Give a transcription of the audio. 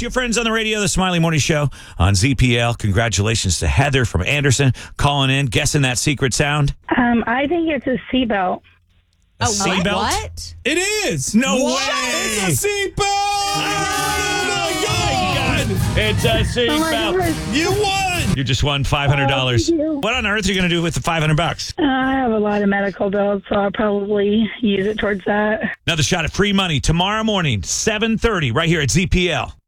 your friends on the radio, the Smiley Morning Show on ZPL. Congratulations to Heather from Anderson calling in, guessing that secret sound. I think it's a seatbelt. A seatbelt? What? It is. No What? way! It's a seatbelt! Oh, my God. It's a seatbelt. goodness. You won! You just won $500. thank you. What on earth are you going to do with the $500? I have a lot of medical bills, so I'll probably use it towards that. Another shot at free money tomorrow morning, 7:30, right here at ZPL.